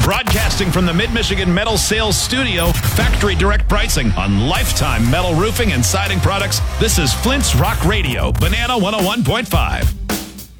Broadcasting from the Mid-Michigan Metal Sales Studio, factory direct pricing on lifetime metal roofing and siding products. This is Flint's Rock Radio, Banana 101.5.